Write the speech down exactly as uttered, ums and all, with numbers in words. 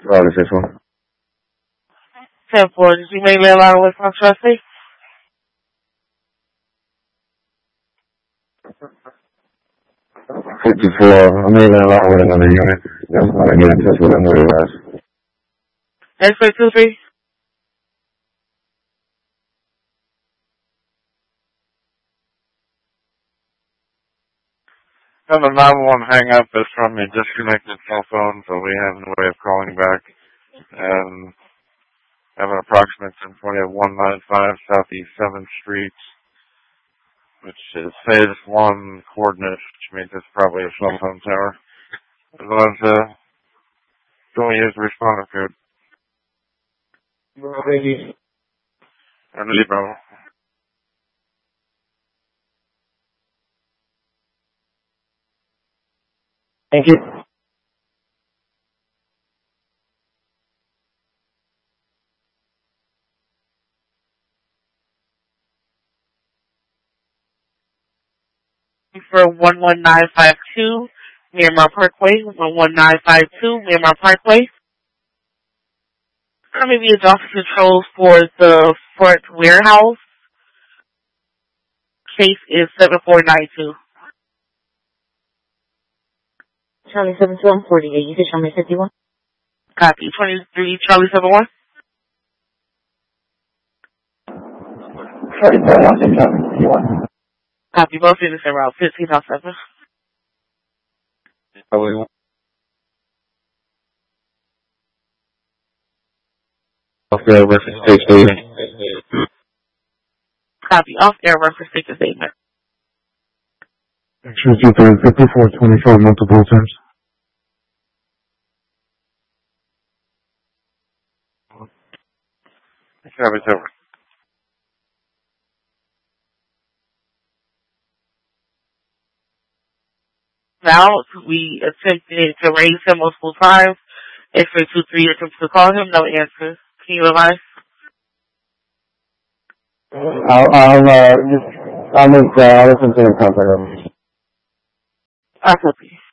Charlie six one. ten four, did you make that line with my trustee? fifty-four, I'm leaving along with another unit. That's how I get in touch with them with guys. X-ray two three? On the nine one one hang up is from a disconnected cell phone, so we have no way of calling back. And have an approximate ten twenty at one nine five Southeast seventh Street, which is phase one coordinates, which means it's probably a cell phone tower. As long as uh, don't use the responder code. Thank you. And Libro. Thank you. For one one nine five two, Miramar Parkway, one one nine five two, Miramar Parkway. Coming via Officer Controls for the Fort Warehouse. Case is seven four nine two. Charlie seven two one forty-eight. You can show me fifty-one. Copy. twenty-three Charlie seven one. thirty-four, one six seven, fifty-one. Copy. Both units are around fifteen oh seven. Oh, okay, reference state statement. Copy. Off air reference station statement. Two two three fifty-four twenty-four multiple times. Service over. Now, we attempted to raise him multiple times. X-ray two three attempts to call him, no answer. Can you advise? I'll, I'll, uh, just, I'll make, uh, I'll listen to the contact. I'll copy.